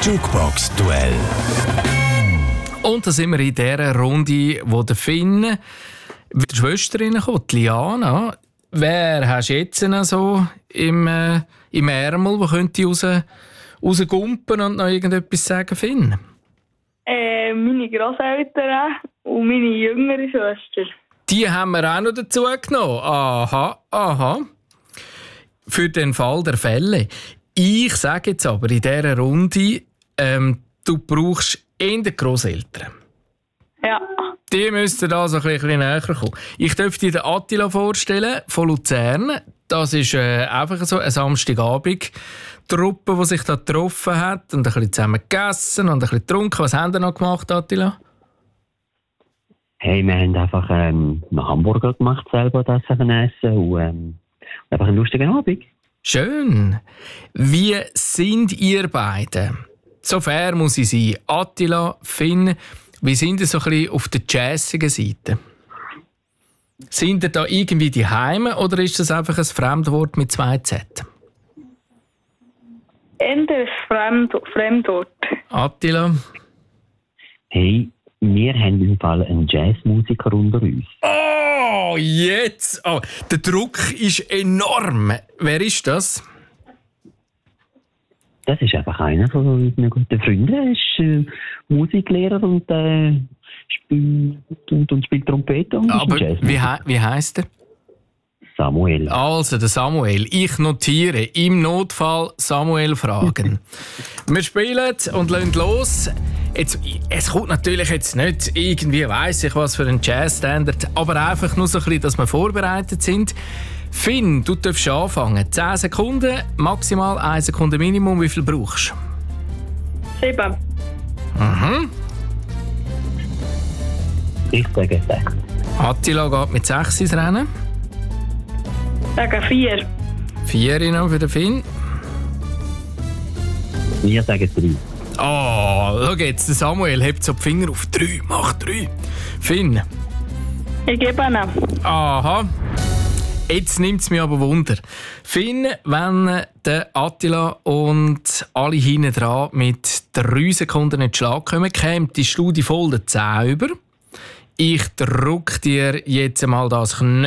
Jukebox-Duell. Und da sind wir in dieser Runde, wo der Finn mit der Schwester kommt, Liana. Wer hast du jetzt noch so im Ärmel, der könnte rausgumpen und noch irgendetwas sagen, Finn? Meine Grosseltern und meine jüngere Schwester. Die haben wir auch noch dazu genommen. Aha. Für den Fall der Fälle. Ich sage jetzt aber in dieser Runde, du brauchst eher Grosseltern. Ja. Die müssten da so ein bisschen näher kommen. Ich dürfte dir den Attila vorstellen, von Luzern. Das ist einfach so eine Samstagabend-Truppe, die sich da getroffen hat und ein bisschen zusammen gegessen und ein bisschen getrunken. Was haben Sie noch gemacht, Attila? Hey, wir haben einfach einen Hamburger gemacht, selber das essen und einfach einen lustigen Abend. Schön. Wie sind ihr beide? So fair muss ich sein. Attila, Finn, wie sind ihr so ein bisschen auf der jazzigen Seite? Sind ihr da irgendwie die Heime oder ist das einfach ein Fremdwort mit 2 Z? Eher ein Fremdwort. Attila? Hey, wir haben im Fall einen Jazzmusiker unter uns. Oh, jetzt! Oh, der Druck ist enorm. Wer ist das? Das ist einfach einer von unseren guten Freunden. Er ist Musiklehrer und spielt Trompete und Aber ist ein Jazzmusiker. wie heisst er? Samuel. Also, der Samuel. Ich notiere, im Notfall Samuel fragen. Wir spielen und lassen los. Jetzt, es kommt natürlich jetzt nicht irgendwie, weiss ich was für ein Jazzstandard, aber einfach nur so ein bisschen, dass wir vorbereitet sind. Finn, du darfst anfangen. 10 Sekunden, maximal 1 Sekunde Minimum. Wie viel brauchst du? 7. Mhm. Ich sage 6. Attila geht mit 6 ins Rennen. Sage 4. 4 noch für den Finn. Wir sagen 3. Oh, schau jetzt, der Samuel hebt so die Finger auf. 3, mach 3. Finn. Ich gebe ihn. Aha. Jetzt nimmt es mich aber Wunder. Finn, wenn der Attila und alle hinten dran mit 3 Sekunden in den Schlag kommen, käme die Studie voll der 10 über. Ich drücke dir jetzt einmal das Knöpfchen